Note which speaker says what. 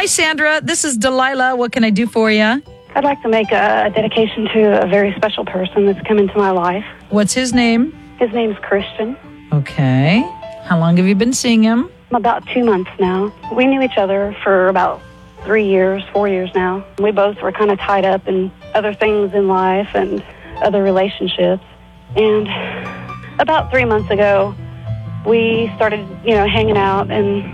Speaker 1: Hi, Sandra. This is Delilah. What can I do for you?
Speaker 2: I'd like to make a dedication to a very special person that's come into my life.
Speaker 1: What's his name?
Speaker 2: His name's Christian.
Speaker 1: Okay. How long have you been seeing him?
Speaker 2: About 2 months now. We knew each other for about 3 years, 4 years now. We both were kind of tied up in other things in life and other relationships. And about 3 months ago, we started, hanging out, and